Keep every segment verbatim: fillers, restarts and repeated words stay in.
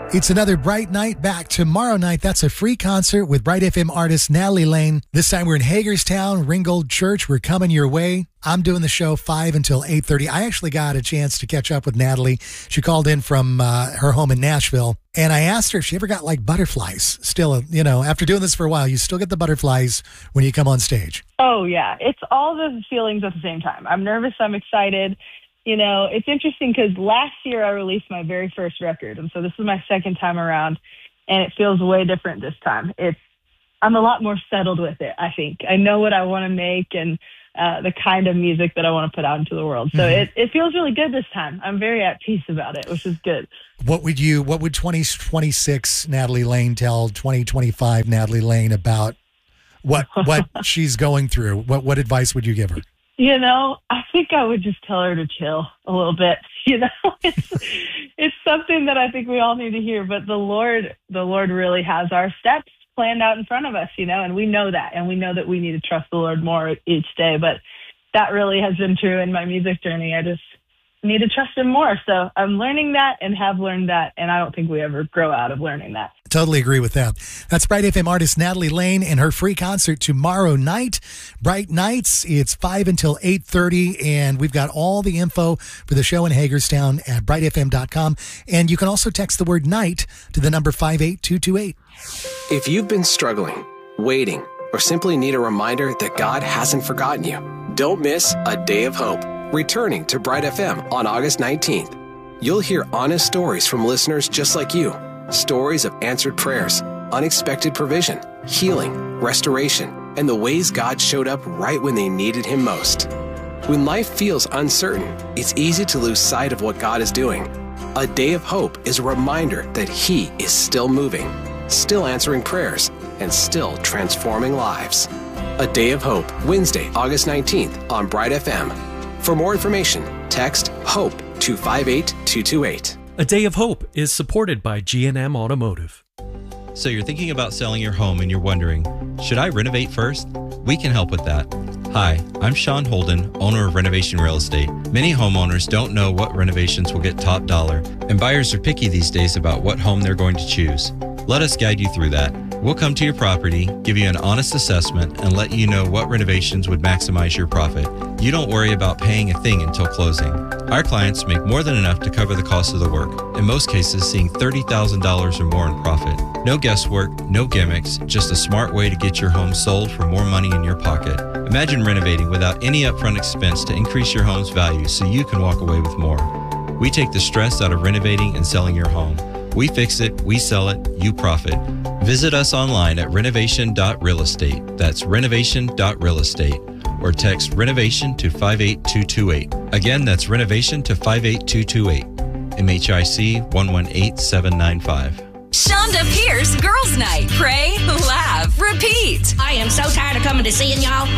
It's another Bright Night back tomorrow night. That's a free concert with Bright F M artist Natalie Lane. This time we're in Hagerstown, Ringgold Church. We're coming your way. I'm doing the show five until eight thirty. I actually got a chance to catch up with Natalie. She called in from uh, her home in Nashville, and I asked her if she ever got like butterflies. Still, you know, after doing this for a while, you still get the butterflies when you come on stage. Oh, yeah. It's all those feelings at the same time. I'm nervous. I'm excited. You know, it's interesting because last year I released my very first record, and so this is my second time around, and it feels way different this time. It's I'm a lot more settled with it, I think. I know what I want to make and uh, the kind of music that I want to put out into the world. So mm-hmm. it, it feels really good this time. I'm very at peace about it, which is good. What would you, what would twenty twenty-six Natalie Lane tell twenty twenty-five Natalie Lane about what what she's going through? What what advice would you give her? You know, I think I would just tell her to chill a little bit. You know, it's, it's something that I think we all need to hear. But the Lord, the Lord really has our steps planned out in front of us, you know, and we know that. And we know that we need to trust the Lord more each day. But that really has been true in my music journey. I just need to trust him more. So I'm learning that and have learned that. And I don't think we ever grow out of learning that. Totally agree with that. That's Bright F M artist Natalie Lane and her free concert tomorrow night. Bright Nights. It's five until eight thirty, and we've got all the info for the show in Hagerstown at bright f m dot com. And you can also text the word night to the number five eight two two eight. If you've been struggling, waiting, or simply need a reminder that God hasn't forgotten you, don't miss A Day of Hope, returning to Bright F M on August nineteenth. You'll hear honest stories from listeners just like you. Stories of answered prayers, unexpected provision, healing, restoration, and the ways God showed up right when they needed him most. When life feels uncertain, it's easy to lose sight of what God is doing. A Day of Hope is a reminder that he is still moving, still answering prayers, and still transforming lives. A Day of Hope, Wednesday, August nineteenth on Bright F M. For more information, text HOPE to five eight two two eight. A Day of Hope is supported by G and M Automotive. So you're thinking about selling your home and you're wondering, should I renovate first? We can help with that. Hi, I'm Sean Holden, owner of Renovation Real Estate. Many homeowners don't know what renovations will get top dollar, and buyers are picky these days about what home they're going to choose. Let us guide you through that. We'll come to your property, give you an honest assessment, and let you know what renovations would maximize your profit. You don't worry about paying a thing until closing. Our clients make more than enough to cover the cost of the work, in most cases seeing thirty thousand dollars or more in profit. No guesswork, no gimmicks, just a smart way to get your home sold for more money in your pocket. Imagine renovating without any upfront expense to increase your home's value so you can walk away with more. We take the stress out of renovating and selling your home. We fix it, we sell it, you profit. Visit us online at renovation dot real estate. That's renovation dot real estate. Or text renovation to five eight two two eight. Again, that's renovation to five eight two two eight. M H I C one one eight seven nine five. Shonda Pierce Girls Night. Pray, laugh, repeat. I am so tired of coming to seeing y'all.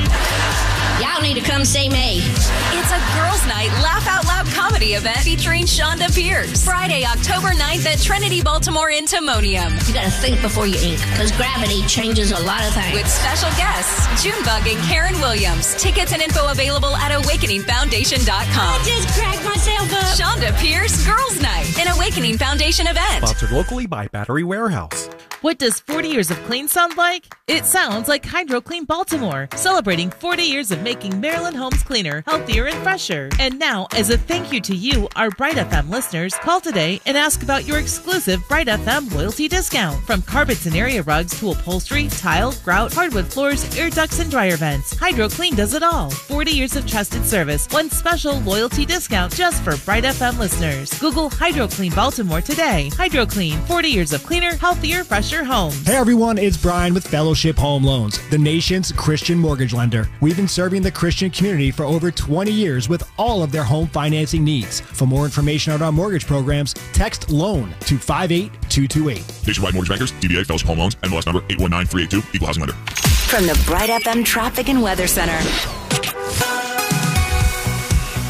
Y'all need to come see me. It's a Girls Night Laugh Out Loud comedy event featuring Shonda Pierce. Friday, October ninth at Trinity Baltimore in Timonium. You gotta think before you ink, because gravity changes a lot of things. With special guests, Junebug and Karen Williams. Tickets and info available at awakening foundation dot com. I just cracked myself up. Shonda Pierce Girls Night, an Awakening Foundation event. Sponsored locally by Battery Warehouse. What does forty years of clean sound like? It sounds like Hydro Clean Baltimore, celebrating forty years of making Maryland homes cleaner, healthier, and fresher. And now, as a thank you to you, our Bright F M listeners, call today and ask about your exclusive Bright F M loyalty discount. From carpets and area rugs to upholstery, tile, grout, hardwood floors, air ducts, and dryer vents, Hydro Clean does it all. forty years of trusted service, one special loyalty discount just for Bright F M listeners. Google Hydro Clean Baltimore today. Hydro Clean, forty years of cleaner, healthier, fresher homes. Hey everyone, it's Brian with Fellowship Home Loans, the nation's Christian mortgage lender. We've been serving the Christian community for over twenty years with all of their home financing needs. For more information on our mortgage programs, text LOAN to five eight two two eight. Nationwide Mortgage Bankers, D B A Fellowship Home Loans, N M L S number eight one nine three eight two, Equal Housing Lender. From the Bright F M Traffic and Weather Center.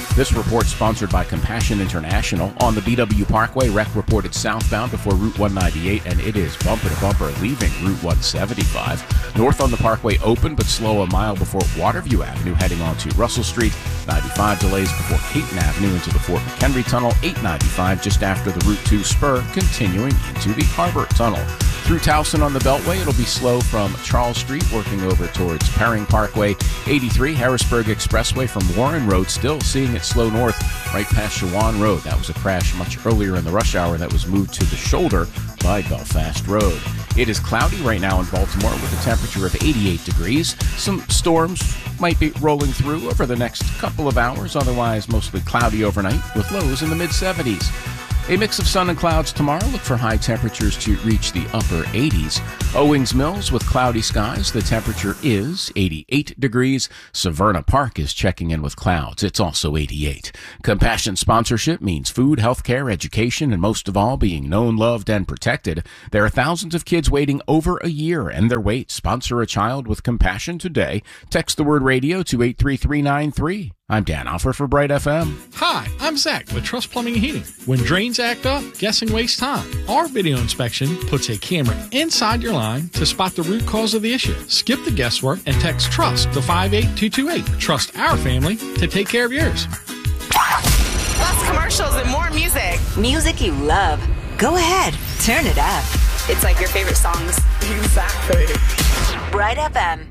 This report sponsored by Compassion International. On the B W Parkway, wreck reported southbound before Route one ninety-eight, and it is bumper to bumper leaving Route one seventy-five. North on the Parkway open, but slow a mile before Waterview Avenue heading onto Russell Street. ninety-five delays before Caton Avenue into the Fort McHenry Tunnel. eight ninety-five just after the Route two spur, continuing into the Harbor Tunnel. Through Towson on the Beltway, it'll be slow from Charles Street, working over towards Perring Parkway. eighty-three Harrisburg Expressway from Warren Road, still seeing it slow north right past Shawan Road. That was a crash much earlier in the rush hour that was moved to the shoulder by Belfast Road. It is cloudy right now in Baltimore with a temperature of eighty-eight degrees. Some storms might be rolling through over the next couple of hours, otherwise mostly cloudy overnight with lows in the mid-seventies. A mix of sun and clouds tomorrow. Look for high temperatures to reach the upper eighties. Owings Mills with cloudy skies. The temperature is eighty-eight degrees. Severna Park is checking in with clouds. It's also eighty-eight. Compassion sponsorship means food, healthcare, education, and most of all, being known, loved, and protected. There are thousands of kids waiting over a year, and their wait. Sponsor a child with compassion today. Text the word radio to eight three three nine three. I'm Dan Offer for Bright F M. Hi, I'm Zach with Trust Plumbing and Heating. When drains act up, guessing wastes time. Our video inspection puts a camera inside your line to spot the root cause of the issue. Skip the guesswork and text TRUST to five eight two two eight. Trust our family to take care of yours. Less commercials and more music. Music you love. Go ahead, turn it up. It's like your favorite songs. Exactly. Bright F M.